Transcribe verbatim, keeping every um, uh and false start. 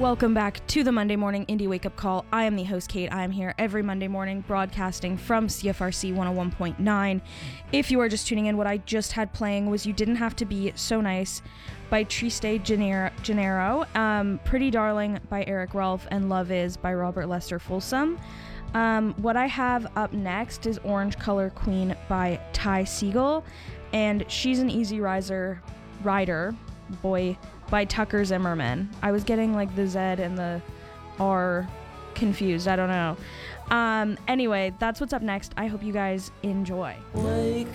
Welcome back to the Monday Morning Indie Wake Up Call. I am the host, Kate. I am here every Monday morning broadcasting from C F R C one oh one point nine. If you are just tuning in, what I just had playing was You Didn't Have to Be So Nice by Triste Gennaro, Gennaro um, Pretty Darling by Eric Rolfe, and Love Is by Robert Lester Folsom. Um, what I have up next is Orange Color Queen by Ty Segall, and She's an Easy Riser Rider, boy, by Tucker Zimmerman. I was getting like the Z and the R confused. I don't know. Um, anyway, that's what's up next. I hope you guys enjoy. Wake